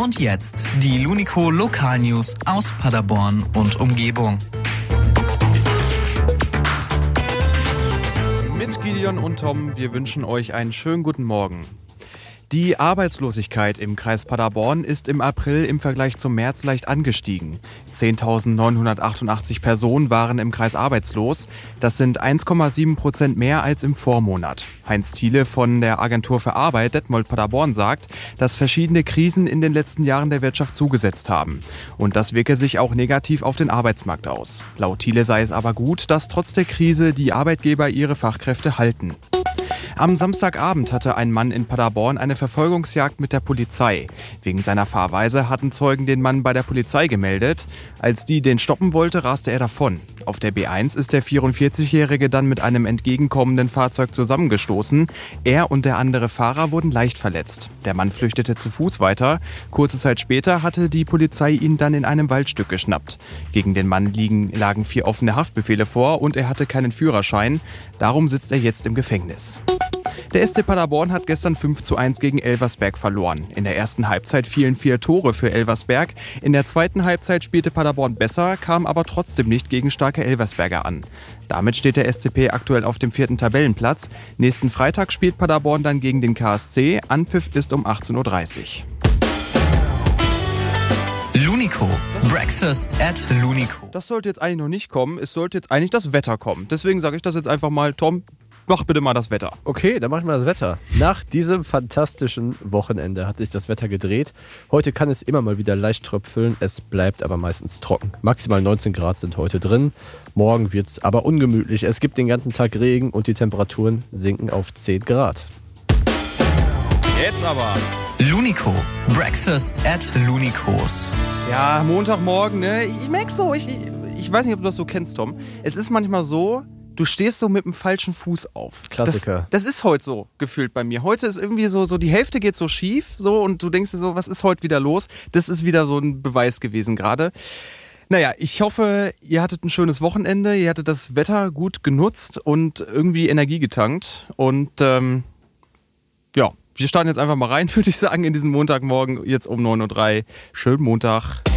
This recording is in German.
Und jetzt die Lunico Lokalnews aus Paderborn und Umgebung. Mit Gideon und Tom, wir wünschen euch einen schönen guten Morgen. Die Arbeitslosigkeit im Kreis Paderborn ist im April im Vergleich zum März leicht angestiegen. 10.988 Personen waren im Kreis arbeitslos. Das sind 1,7% mehr als im Vormonat. Heinz Thiele von der Agentur für Arbeit Detmold Paderborn sagt, dass verschiedene Krisen in den letzten Jahren der Wirtschaft zugesetzt haben. Und das wirke sich auch negativ auf den Arbeitsmarkt aus. Laut Thiele sei es aber gut, dass trotz der Krise die Arbeitgeber ihre Fachkräfte halten. Am Samstagabend hatte ein Mann in Paderborn eine Verfolgungsjagd mit der Polizei. Wegen seiner Fahrweise hatten Zeugen den Mann bei der Polizei gemeldet. Als die den stoppen wollte, raste er davon. Auf der B1 ist der 44-Jährige dann mit einem entgegenkommenden Fahrzeug zusammengestoßen. Er und der andere Fahrer wurden leicht verletzt. Der Mann flüchtete zu Fuß weiter. Kurze Zeit später hatte die Polizei ihn dann in einem Waldstück geschnappt. Gegen den Mann lagen 4 offene Haftbefehle vor und er hatte keinen Führerschein. Darum sitzt er jetzt im Gefängnis. Der SC Paderborn hat gestern 5:1 gegen Elversberg verloren. In der ersten Halbzeit fielen 4 Tore für Elversberg. In der zweiten Halbzeit spielte Paderborn besser, kam aber trotzdem nicht gegen starke Elversberger an. Damit steht der SCP aktuell auf dem 4. Tabellenplatz. Nächsten Freitag spielt Paderborn dann gegen den KSC. Anpfiff ist um 18:30 Uhr. Lunico. Breakfast at Lunico. Das sollte jetzt eigentlich noch nicht kommen. Es sollte jetzt eigentlich das Wetter kommen. Deswegen sage ich das jetzt einfach mal. Tom, mach bitte mal das Wetter. Okay, dann mach ich mal das Wetter. Nach diesem fantastischen Wochenende hat sich das Wetter gedreht. Heute kann es immer mal wieder leicht tröpfeln, es bleibt aber meistens trocken. Maximal 19 Grad sind heute drin. Morgen wird es aber ungemütlich. Es gibt den ganzen Tag Regen und die Temperaturen sinken auf 10 Grad. Jetzt aber. Lunico. Breakfast at Lunicos. Ja, Montagmorgen, ne? Ich merk's so. Ich weiß nicht, ob du das so kennst, Tom. Es ist manchmal so, du stehst so mit dem falschen Fuß auf. Klassiker. Das ist heute so gefühlt bei mir. Heute ist irgendwie so die Hälfte geht so schief so und du denkst dir so, was ist heute wieder los? Das ist wieder so ein Beweis gewesen gerade. Naja, ich hoffe, ihr hattet ein schönes Wochenende, ihr hattet das Wetter gut genutzt und irgendwie Energie getankt. Und ja, wir starten jetzt einfach mal rein, würde ich sagen, in diesen Montagmorgen, jetzt um 9:03 Uhr. Schönen Montag.